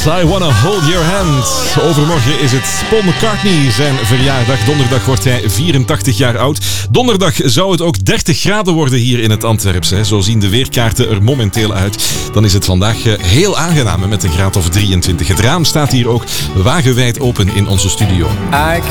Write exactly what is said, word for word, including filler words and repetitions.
I Wanna Hold Your Hand. Overmorgen is het Paul McCartney zijn verjaardag. Donderdag wordt hij vierentachtig jaar oud. Donderdag zou het ook dertig graden worden hier in het Antwerpse. Zo zien de weerkaarten er momenteel uit. Dan is het vandaag heel aangenaam met een graad of drieëntwintig. Het raam staat hier ook wagenwijd open in onze studio. I